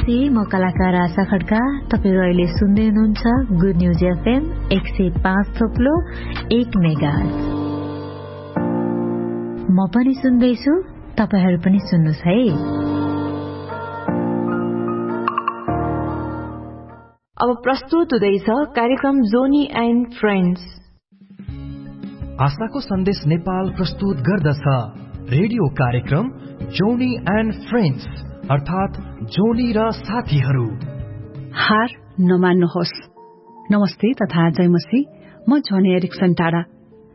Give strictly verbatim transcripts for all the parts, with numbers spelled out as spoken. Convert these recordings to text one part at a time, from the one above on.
नमस्ते, म कलाकार आशा खड्का। तपाईहरु अहिले सुन्दै हुनुहुन्छ गुड न्यूज एफएम एक सय पाँच थोप्लो एक मेगाहर्ज। म पनि सुन्दैछु, तपाईहरु पनि सुन्नुस् है। अब प्रस्तुत हुँदैछ कार्यक्रम जोनी एन्ड फ्रेन्ड्स। आशाको सन्देश नेपाल प्रस्तुत गर्दछ रेडियो कार्यक्रम जोनी एन्ड फ्रेन्ड्स, अर्थात जोनी र साथीहरू। हार नमान्नुहोस्। नमस्ते तथा जय मसी, म जोनी एरिक्सन टाढा।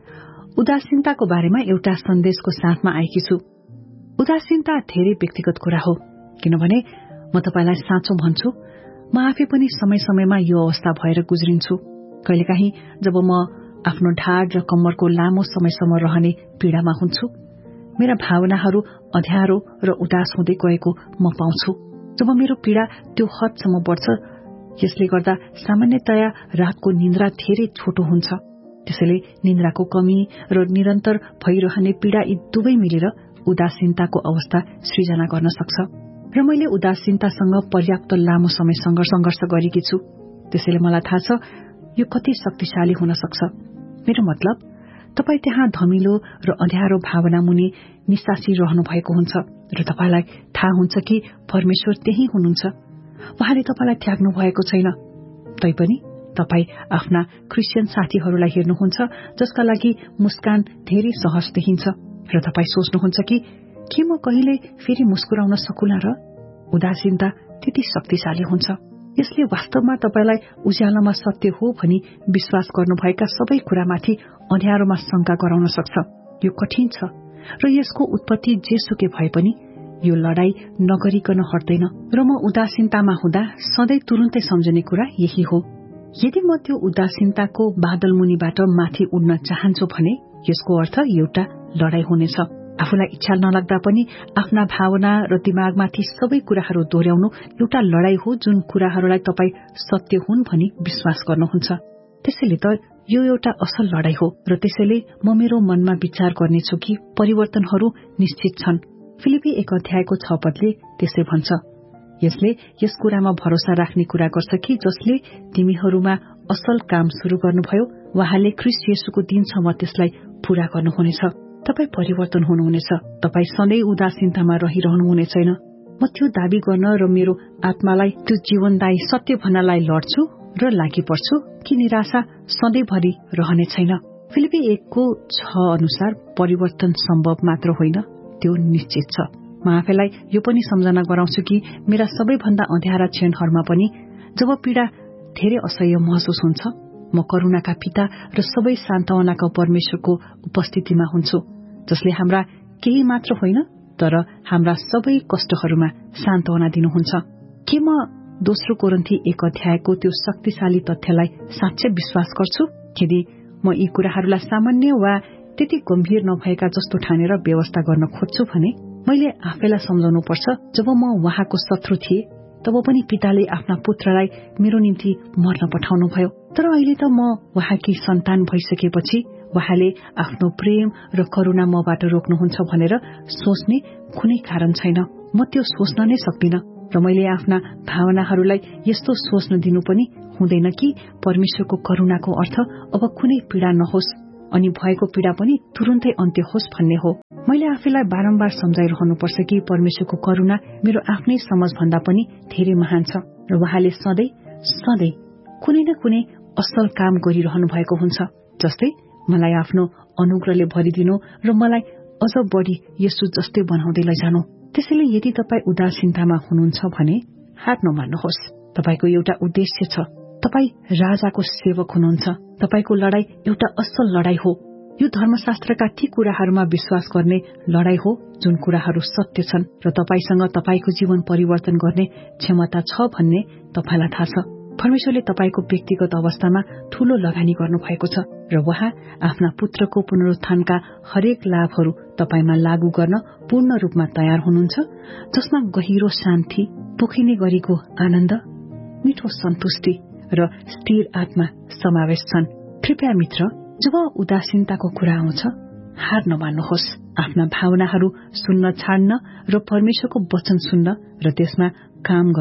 उदासीनताको बारेमा एउटा सन्देशको साथमा आएकी छु। उदासीनता धेरै व्यक्तिगत कुरा हो, किनभने म तपाईलाई साँचो भन्छु, म आफै पनि समय समयमा यो अवस्था भएर गुज्रिन्छु। कहिलेकाहीँ जब म आफ्नो ढाड र कम्मरको लामो समयसम्म रहने पीडामा हुन्छु, मेरा भावनाहरू अँध्यारो र उदास हुँदै गएको म पाउँछु। जब मेरो पीडा त्यो हदसम्म बढ्छ, यसले गर्दा सामान्यतया रातको निन्द्रा धेरै छोटो हुन्छ। त्यसैले निन्द्राको कमी र निरन्तर भइरहने पीडा यी दुवै मिलेर उदासीनताको अवस्था सृजना गर्न सक्छ। र मैले उदासीनतासँग पर्याप्त लामो समय संघर्ष गरेकी छु। त्यसैले मलाई थाहा छ यो कति शक्तिशाली हुन सक्छ। मेरो मतलब, तपाई त्यहाँ धमिलो र अँध्यारो भावना मुनि निसासी रहनु भएको हुन्छ र तपाईलाई थाहा हुन्छ कि परमेश्वर त्यही हुनुहुन्छ। उहाँले तपाईलाई त्याग्नु भएको छैन। तैपनि तपाई आफ्ना क्रिस्चियन साथीहरूलाई हेर्नुहुन्छ जसका लागि मुस्कान धेरै सहज देखिन्छ र तपाई सोच्नुहुन्छ कि के म कहिले फेरि मुस्कुराउन सकुला र? उदासीनता त्यति शक्तिशाली हुन्छ। यसले वास्तवमा तपाईलाई उज्यालोमा सत्य हो भनी विश्वास गर्नुभएका सबै कुरामाथि अँध्यारोमा शंका गराउन सक्छ। यो कठिन छ र यसको उत्पत्ति जेसुकै भए पनि यो लडाई नगरिकन हट्दैन। र म उदासीनतामा हुँदा सधैँ तुरुन्तै सम्झने कुरा यही हो, यदि म त्यो उदासीनताको बादल मुनिबाट माथि उड्न चाहन्छु भने यसको अर्थ एउटा लडाई हुनेछ। आफूलाई इच्छा नलाग्दा पनि आफ्ना भावना र दिमागमाथि सबै कुराहरू दोहोर्याउनु एउटा लडाई हो, जुन कुराहरूलाई तपाई सत्य हुन् भनी विश्वास गर्नुहुन्छ। त्यसैले त यो एउटा असल लडाई हो र त्यसैले म मेरो मनमा विचार गर्नेछु कि परिवर्तनहरू निश्चित छन्। फिलिपी एक अध्यायको छ पदले त्यसै भन्छ, यसले यस कुरामा भरोसा राख्ने कुरा गर्छ कि जसले तिमीहरूमा असल काम शुरू गर्नुभयो, उहाँले ख्रीष्ट येशूको दिनसम्म त्यसलाई पूरा गर्नुहुनेछ। तपाई परिवर्तन हुनुहुनेछ। तपाई सधैँ उदासीनतामा रहिरहनुहुने छैन। म त्यो दावी गर्न र मेरो आत्मालाई त्यो जीवनदायी सत्य भन्नलाई लड्छु र लागि पर्छु कि निराशा सधैँभरि रहने छैन। फिलिपी एकको छ अनुसार परिवर्तन सम्भव मात्र होइन, त्यो निश्चित छ। म आफैलाई यो पनि सम्झना गराउँछु कि मेरा सबैभन्दा अँध्यारा क्षणहरूमा पनि जब पीडा धेरै असह्य महसुस हुन्छ, म करुणाका पिता र सबै सान्तवनाका परमेश्वरको उपस्थितिमा हुन्छु, जसले हाम्रा केही मात्र होइन तर हाम्रा सबै कष्टहरूमा सान्तवना दिनुहुन्छ। के म दोस्रो कोरिन्थी एक अध्यायको त्यो शक्तिशाली तथ्यलाई साँच्चै विश्वास गर्छु? यदि म यी कुराहरूलाई सामान्य वा त्यति गम्भीर नभएका जस्तो ठानेर व्यवस्था गर्न खोज्छु भने मैले आफैलाई सम्झाउनु पर्छ, जब म उहाँको शत्रु थिए तब पनि पिताले आफ्ना पुत्रलाई मेरो निम्ति मर्न पठाउनुभयो। तर अहिले त म उहाँकी सन्तान भइसकेपछि उहाँले आफ्नो प्रेम र करुणा मबाट रोक्नुहुन्छ भनेर सोच्ने कुनै कारण छैन। म त्यो सोच्न नै सक्दिन र मैले आफ्ना भावनाहरूलाई यस्तो सोच्न दिनु पनि हुँदैन कि परमेश्वरको करुणाको अर्थ अब कुनै पीडा नहोस् अनि भएको पीडा पनि तुरुन्तै अन्त्य होस् भन्ने हो। मैले आफैलाई बारम्बार सम्झाइरहनुपर्छ कि परमेश्वरको करुणा मेरो आफ्नै समझभन्दा पनि धेरै महान छ र उहाँले सधैँ सधैँ कुनै न कुनै असल काम गरिरहनु भएको हुन्छ, जस्तै मलाई आफ्नो अनुग्रहले भरिदिनु र मलाई अझ बढी यसो जस्तै बनाउँदै लैजानु। त्यसैले यदि तपाई उदासीनतामा हुनुहुन्छ भने हार नमान्नुहोस्। तपाईको एउटा उद्देश्य छ। तपाई राजाको सेवक हुनुहुन्छ। तपाईको लडाई एउटा असल लडाई हो। यो धर्मशास्त्रका ती कुराहरूमा विश्वास गर्ने लडाई हो जुन कुराहरू सत्य छन् र तपाईसँग तपाईको जीवन परिवर्तन गर्ने क्षमता छ भन्ने तपाईलाई थाहा छ। परमेश्वरले तपाईको व्यक्तिगत अवस्थामा ठूलो लगानी गर्नु भएको छ र उहाँ आफ्ना पुत्रको पुनरुत्थानका हरेक लाभहरू तपाईमा लागू गर्न पूर्ण रूपमा तयार हुनुहुन्छ, जसमा गहिरो शान्ति, पोखिने गरेको आनन्द, मिठो सन्तुष्टि र स्थिर आत्मा समावेश छन्। कृपया मित्र, जब उदासीनताको कुरा आउँछ, हार नमान्नुहोस्। आफ्ना भावनाहरू सुन्न छाड्न र परमेश्वरको वचन सुन्न र त्यसमा काम गर्न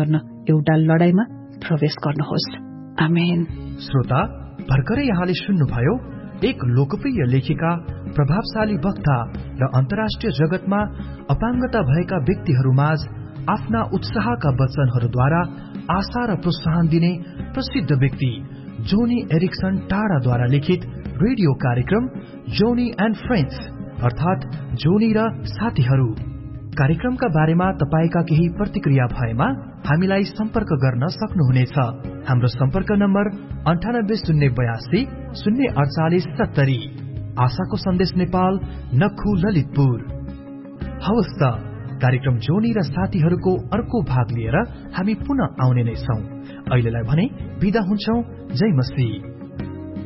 एउटा लडाईँमा प्रवेश गर्नुहोस्। आमेन। श्रोता, भर्खरै यहाँले सुन्नुभयो एक लोकप्रिय लेखिका, प्रभावशाली वक्ता र अन्तर्राष्ट्रिय जगतमा अपाङ्गता भएका व्यक्तिहरूमाझ आफ्ना उत्साहका वचनहरूद्वारा आशा र प्रोत्साहन दिने प्रसिद्ध व्यक्ति जोनी एरिक्सन टाढाद्वारा लिखित रेडियो कार्यक्रम जोनी एन्ड फ्रेन्ड्स अर्थात जोनी र साथीहरू। कार्यक्रमका बारेमा तपाईका केही प्रतिक्रिया भएमा हामीलाई सम्पर्क गर्न सक्नुहुनेछ। हाम्रो सम्पर्क नम्बर अन्ठानब्बे शून्य बयासी शून्य अडचालिस सत्तरी। आशाको सन्देश नेपाल, नक्खु, ललितपुर। हवस् त, कार्यक्रम जोनी र साथीहरूको अर्को भाग लिएर हामी पुनः आउने नै छौं। अहिलेलाई भने बिदा हुन्छौं। जय मसीह।